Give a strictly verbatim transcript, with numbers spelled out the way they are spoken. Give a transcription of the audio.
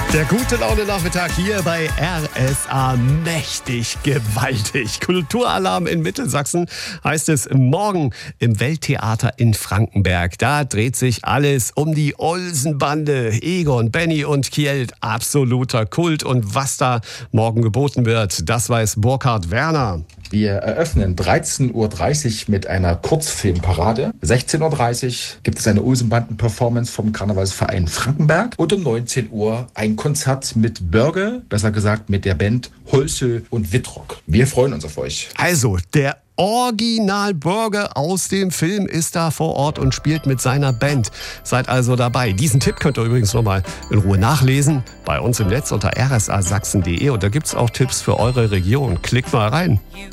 Der gute Laune-Nachmittag hier bei R S A mächtig gewaltig. Kulturalarm in Mittelsachsen heißt es morgen im Welttheater in Frankenberg. Da dreht sich alles um die Olsenbande. Egon, Benny und Kjeld, absoluter Kult. Und was da morgen geboten wird, das weiß Burkhard Werner. Wir eröffnen dreizehn Uhr dreißig mit einer Kurzfilmparade. sechzehn Uhr dreißig gibt es eine Olsenbanden-Performance vom Karnevalsverein Frankenberg. Und um neunzehn Uhr ein Konzert mit Börge, besser gesagt mit der Band Holsel und Wittrock. Wir freuen uns auf euch. Also, der Original Börge aus dem Film ist da vor Ort und spielt mit seiner Band. Seid also dabei. Diesen Tipp könnt ihr übrigens nochmal in Ruhe nachlesen bei uns im Netz unter r s a sachsen punkt d e und da gibt's auch Tipps für eure Region. Klickt mal rein.